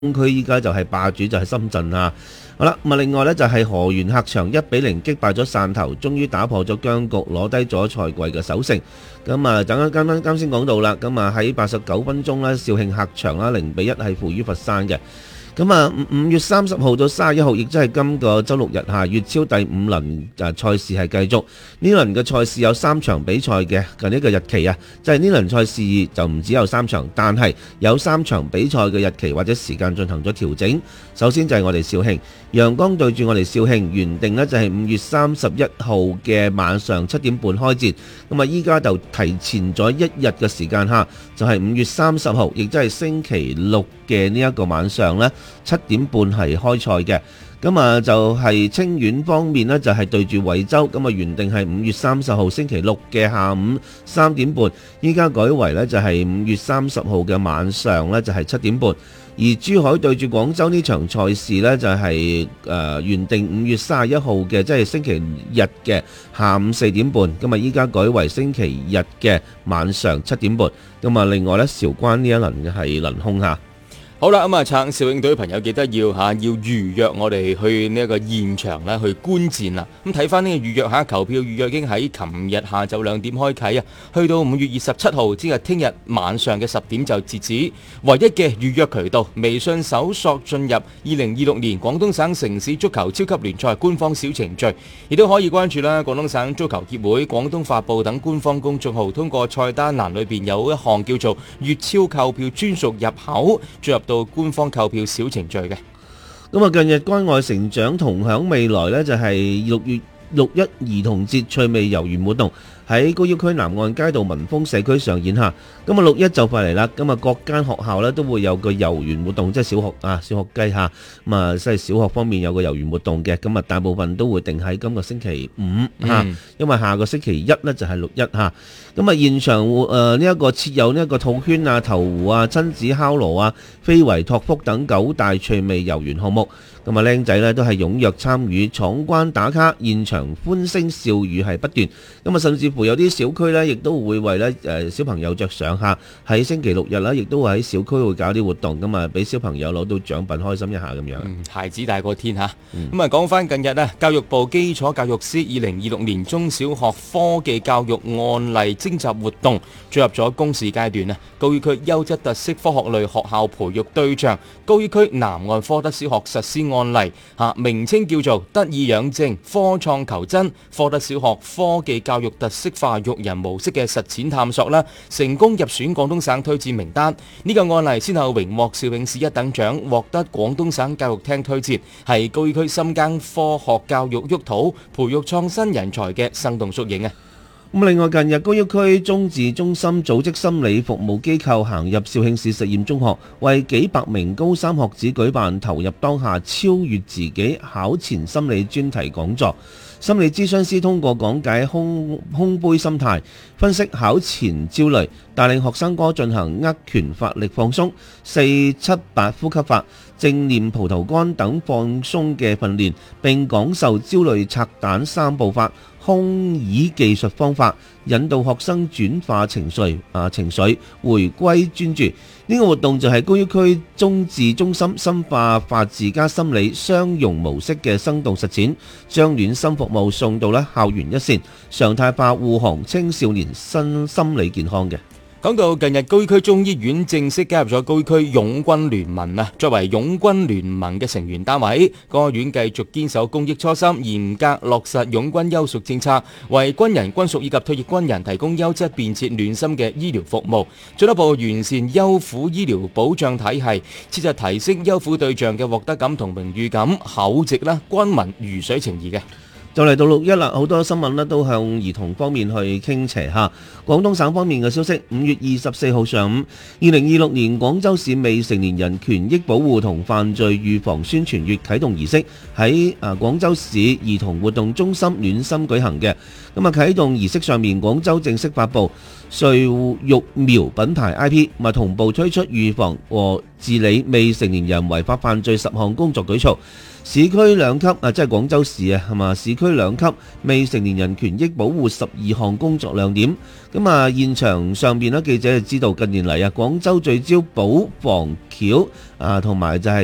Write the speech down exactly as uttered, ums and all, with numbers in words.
區依家就係霸主就係深圳啊。好啦，咁啊另外呢，就係河源客場一比零擊敗咗汕頭，終於打破咗僵局，攞低咗賽季嘅首勝。咁啊，等啱啱啱先講到啦，咁啊喺八十九分鐘呢，肇慶客場啦零比一係負於佛山嘅。咁啊，五五月三十號到三十一號，亦即係今個週六日下粵超第五輪誒賽事係繼續。呢輪嘅賽事有三場比賽嘅，近呢個日期啊，即係呢輪賽事就唔只有三場，但係有三場比賽嘅日期或者時間進行咗調整。首先就係我哋肇慶陽江對住我哋肇慶，原定呢就係五月三十一號嘅晚上七點半開戰，咁啊依家就提前咗一日嘅時間下，就係五月三十號，亦即係星期六嘅呢一個晚上呢，七點半係開賽嘅。咁啊就係清遠方面呢，就係對住惠州，咁啊原定係五月三十號星期六嘅下午三點半，依家改為呢就係五月三十號嘅晚上呢，就係七點半。而珠海對住廣州呢場賽事呢，就係誒原定五月三十一號嘅，即係星期日嘅下午四點半，咁啊依家改為星期日嘅晚上七點半。咁啊另外呢，韶關呢一輪嘅係輪空下。 好啦，咁啊撐肇慶隊嘅朋友記得要嚇要預約我哋去呢一個現場咧去觀戰啦。咁睇翻呢個預約下球票預約已經喺琴日下晝兩點開啓啊，去到五月二十七號，即係聽日晚上嘅十點就截止。唯一嘅預約渠道，微信搜索進入二零二六年廣東省城市足球超級聯賽官方小程序，亦都可以關注啦廣東省足球協會、廣東發布等官方公眾號，通過菜單欄裏邊有一項叫做粵超購票專屬入口，進入到官方購票小程序嘅。 咁啊，近日關愛成長同享未來呢，就係六月六一兒童節趣味遊園活動喺高要區南岸街道民豐社區上演下。咁啊六一就快嚟啦，咁啊各間學校呢都會有個遊園活動，即係小學啊小學雞嚇，咁啊即係小學方面有個遊園活動嘅，咁啊大部分都會定喺今個星期五嚇， 嗯、 因為下個星期一呢就係六一嚇。咁啊現場誒呢一個設有呢一個套圈啊、投湖啊、親子烤爐啊、非遺托福等九大趣味遊園項目。咁啊僆仔呢都係踴躍參與闖關打卡，現場歡聲笑語係不斷。咁啊甚至乎有啲小區呢亦都會為咧誒小朋友着想下，喺星期六日啦，亦都會喺小區會搞啲活動，咁啊俾小朋友攞到獎品開心一下咁樣。 嗯，孩子大過天嚇。咁啊講翻近日啊，教育部基礎教育司二零二六年中小學科技教育案例徵集活動進入咗公示階段啊。高醫區優質特色科學類學校培育對象，高醫區南岸科德小學實施案例嚇，名稱叫做得意養正科創求真科德小學科技教育特色化育人模式嘅實踐探索啦，成功入選廣東省推薦名單。呢、這個案例先後榮獲肇慶市一等獎，獲得廣東省教育廳推薦，係高醫區深耕科學教育沃土，培育創新人才嘅生動縮影啊！ 咁另外近日高要區中智中心組織心理服務機構行入肇慶市實驗中學，為幾百名高三學子舉辦投入當下超越自己考前心理專題講座。心理諮詢師通過講解空空杯心態，分析考前焦慮，帶領學生哥進行握拳發力放鬆、四七八呼吸法、正念葡萄乾等放鬆嘅訓練，並講授焦慮拆彈三步法、空椅技術方法，引導學生轉化情緒啊情緒，回歸專注。呢、這個活動就係高要區中智中心深化法治加心理雙融模式嘅生動實踐，將暖心服務送到咧校園一線，常態化護航青少年身心理健康嘅。 講到近日高醫區中醫院正式加入咗高醫區擁軍聯盟啊，作為擁軍聯盟嘅成員單位，該院繼續堅守公益初心，嚴格落實擁軍優屬政策，為軍人、軍屬以及退役軍人提供優質、便捷、暖心嘅醫療服務，進一步完善優撫醫療保障體系，切實提升優撫對象嘅獲得感同榮譽感，厚植啦軍民如水情誼嘅。 就嚟到六一啦，好多新聞咧都向兒童方面去傾斜嚇。廣東省方面嘅消息，五月二十四號上午，二零二六年廣州市未成年人權益保護同犯罪預防宣傳月啟動儀式喺啊廣州市兒童活動中心暖心舉行嘅。咁啊啟動儀式上面，廣州正式發布瑞育苗品牌 I P， 咪同步推出預防和治理未成年人違法犯罪十項工作舉措。市區兩級啊，即係廣州市啊，係嘛？市區兩級未成年人權益保護十二項工作亮點。咁啊，現場上邊咧，記者就知道近年嚟啊，廣州聚焦保防橋啊，同埋就係